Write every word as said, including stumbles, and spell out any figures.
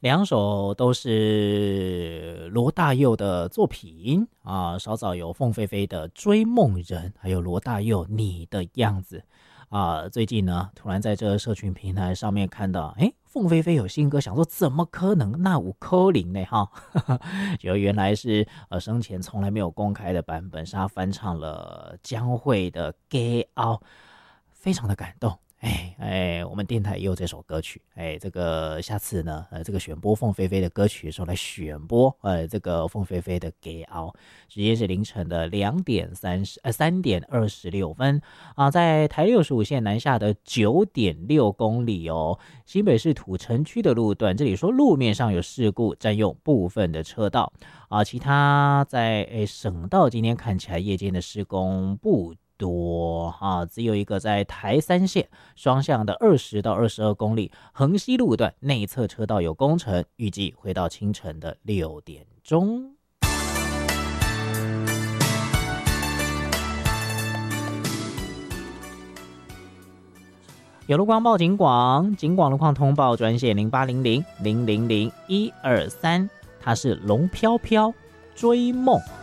两首都是罗大佑的作品啊，稍早有凤飞飞的《追梦人》，还有罗大佑《你的样子》啊。最近呢，突然在这个社群平台上面看到，哎，凤飞飞有新歌，想说怎么可能？那五扣零呢？哈，就原来是呃生前从来没有公开的版本，是他翻唱了江蕙的《Get Out》，非常的感动。哎哎，我们电台也有这首歌曲，哎，这个下次呢，呃，这个选播凤飞飞的歌曲的时候来选播，呃，这个凤飞飞的《Get Out》，时间是凌晨的两点三十，呃，三点二十六分啊，在台六十五线南下的九点六公里哦，新北市土城区的路段，这里说路面上有事故，占用部分的车道啊，其他在诶省道今天看起来夜间的施工不多啊，只有一个在台三线双向的二十到二十二公里横西路段内侧车道有工程，预计会到清晨的六点钟。有路光报警广，警广路况通报专线零八零零零零零一二三，它是龙飘飘追梦。